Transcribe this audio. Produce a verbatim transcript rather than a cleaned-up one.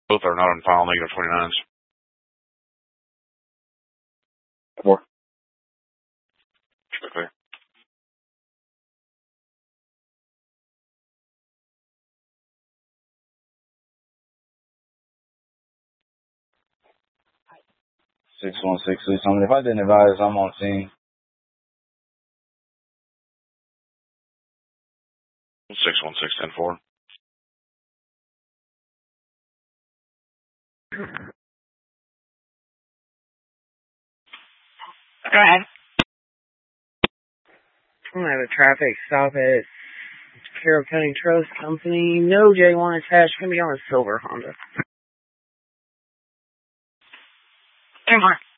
Both are not on file, negative twenty-nines. Four. Okay. Six one six six. I mean, if I didn't advise, I'm on scene. Six one six ten four. Go ahead. I'm gonna have a traffic stop at Carroll County Trust Company. No J one attached. Can be on a silver Honda. Ten four.